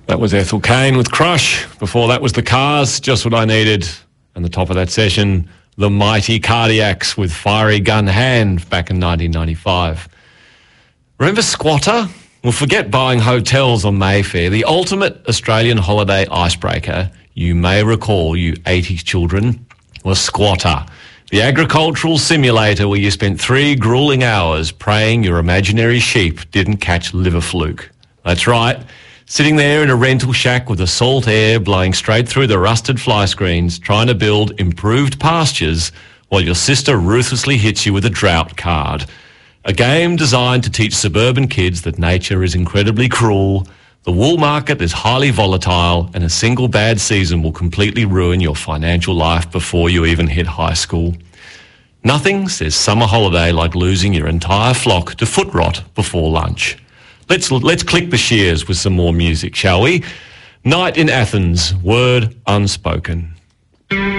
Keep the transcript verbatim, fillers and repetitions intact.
That was Ethel Cain with Crush. Before that was The Cars, Just What I Needed. And the top of that session, The Mighty Cardiacs with Fiery Gun Hand back in nineteen ninety-five. Remember Squatter? Well, forget buying hotels on Mayfair. The ultimate Australian holiday icebreaker, you may recall, you eighties children, was Squatter. The agricultural simulator where you spent three grueling hours praying your imaginary sheep didn't catch liver fluke. That's right. Sitting there in a rental shack with the salt air blowing straight through the rusted fly screens, trying to build improved pastures while your sister ruthlessly hits you with a drought card. A game designed to teach suburban kids that nature is incredibly cruel, the wool market is highly volatile, and a single bad season will completely ruin your financial life before you even hit high school. Nothing says summer holiday like losing your entire flock to foot rot before lunch. Let's let's click the shears with some more music, shall we? Night in Athens, word unspoken.